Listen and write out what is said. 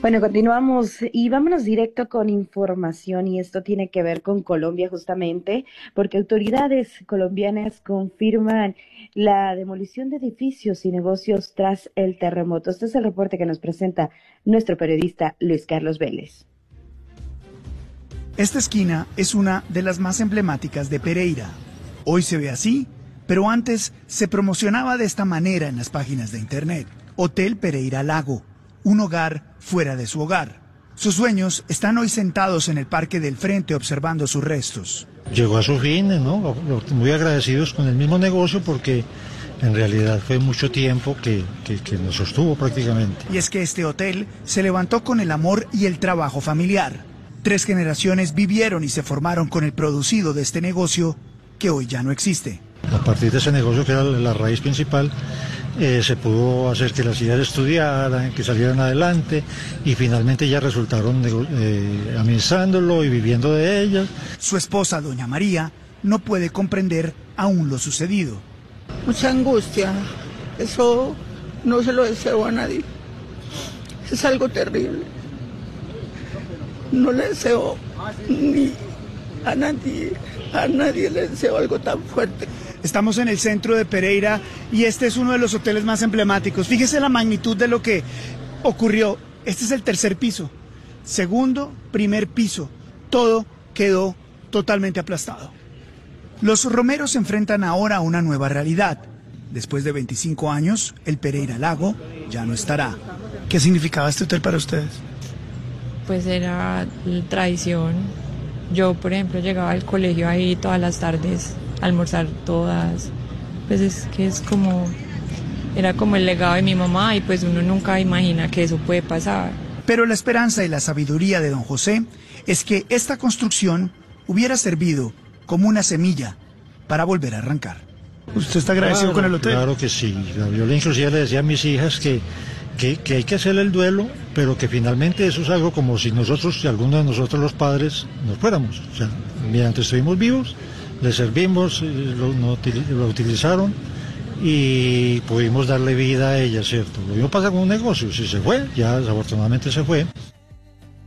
Bueno, continuamos y vámonos directo con información y esto tiene que ver con Colombia justamente, porque autoridades colombianas confirman la demolición de edificios y negocios tras el terremoto. Este es el reporte que nos presenta nuestro periodista Luis Carlos Vélez. Esta esquina es una de las más emblemáticas de Pereira. Hoy se ve así, pero antes se promocionaba de esta manera en las páginas de internet. Hotel Pereira Lago, un hogar fuera de su hogar. Sus dueños están hoy sentados en el parque del frente observando sus restos. Llegó a su fin, ¿no? Muy agradecidos con el mismo negocio porque en realidad fue mucho tiempo que nos sostuvo prácticamente. Y es que este hotel se levantó con el amor y el trabajo familiar. 3 generaciones vivieron y se formaron con el producido de este negocio que hoy ya no existe. A partir de ese negocio, que era la raíz principal, se pudo hacer que las hijas estudiaran, que salieran adelante y finalmente ya resultaron administrándolo y viviendo de ellas. Su esposa, doña María, no puede comprender aún lo sucedido. Mucha angustia, eso no se lo deseo a nadie, es algo terrible. No le deseo ni a nadie le deseo algo tan fuerte. Estamos en el centro de Pereira y este es uno de los hoteles más emblemáticos. Fíjese la magnitud de lo que ocurrió. Este es el 3er piso, 2º, 1er piso. Todo quedó totalmente aplastado. Los romeros se enfrentan ahora a una nueva realidad. Después de 25 años, el Pereira Lago ya no estará. ¿Qué significaba este hotel para ustedes? Pues era tradición. Yo, por ejemplo, llegaba al colegio ahí todas las tardes, a almorzar todas. Pues es que era como el legado de mi mamá y pues uno nunca imagina que eso puede pasar. Pero la esperanza y la sabiduría de don José es que esta construcción hubiera servido como una semilla para volver a arrancar. ¿Usted está agradecido con el hotel? Claro que sí. Yo inclusive le decía a mis hijas que hay que hacer el duelo, pero que finalmente eso es algo como si alguno de nosotros los padres nos fuéramos. O sea, mientras estuvimos vivos, les servimos, lo utilizaron y pudimos darle vida a ella, ¿cierto? Lo mismo pasa con un negocio, si se fue, ya desafortunadamente se fue.